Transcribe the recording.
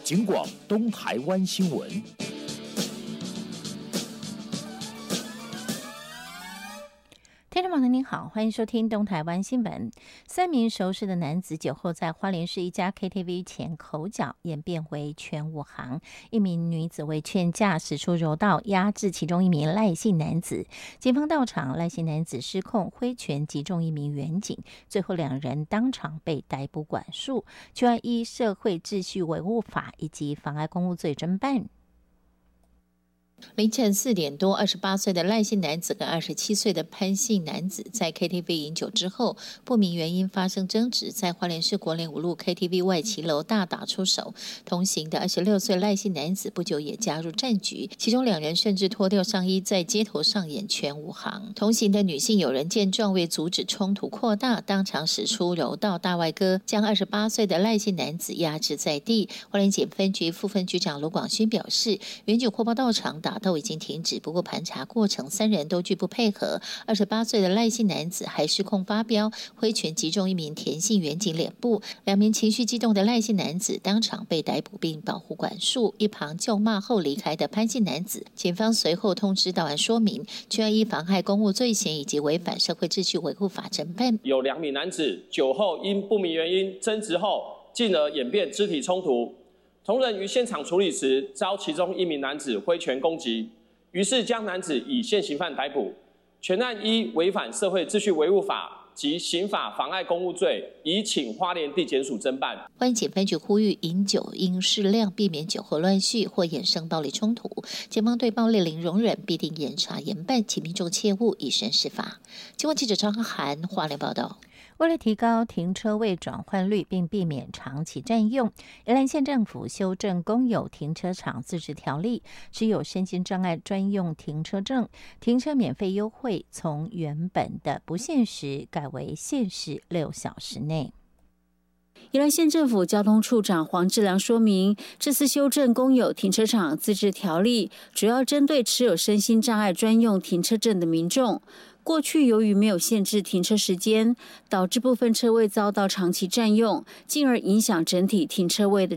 警广东台湾新闻。 听众朋友您好，欢迎收听东台湾新闻。3名熟识的男子酒后在花莲市一家 KTV 前口角，演变为全武行。一名女子为劝架，使出柔道压制其中一名赖姓男子。警方到场，赖姓男子失控，挥拳击中一名员警，最后2人当场被逮捕管束，就要依社会秩序维护法以及妨碍公务罪侦办。凌晨4点多，28岁的赖姓男子跟27岁的潘姓男子在 KTV 饮酒之后，不明原因发生争执，在花莲市国联5路 KTV 外骑楼大打出手。同行的26岁赖姓男子不久也加入战局，其中2人甚至脱掉上衣在街头上演全武行。同行的女性友人见状，为阻止冲突扩大，当场使出柔道大外割，将28岁的赖姓男子压制在地。花莲检分局副分局长卢广勋表示，原警获报到场，打斗已经停止，不过盘查过程3人都拒不配合。28岁的赖姓男子还失控发飙，挥拳击中一名田姓员警脸部。2名情绪激动的赖姓男子当场被逮捕并保护管束。一旁叫骂后离开的潘姓男子，警方随后通知到案说明，就要依妨害公务罪嫌以及违反社会秩序维护法侦办。 有2名男子酒后因不明原因争执后，进而演变肢体冲突。同仁于现场处理时，遭其中一名男子挥拳攻击，于是将男子以现行犯逮捕。全案依违反社会秩序维护法及刑法妨碍公务罪，已请花莲地检署侦办。 花莲检分局呼吁饮酒应适量，避免酒后乱叙或衍生暴力冲突。警方对暴力零容忍，必定严查严办，请民众切勿以身试法。警方记者张涵花莲报道。为了提高停车位转换率并避免长期占用，宜兰县政府修正公有停车场自治条例，只有身心障碍专用停车证，停车免费优惠从原本的不限时改为限时6小时内。 宜兰县政府交通处长黄志良说明，这次修正公有停车场自治条例，主要针对持有身心障碍专用停车证的民众。过去由于没有限制停车时间，导致部分车位遭到长期占用，进而影响整体停车位的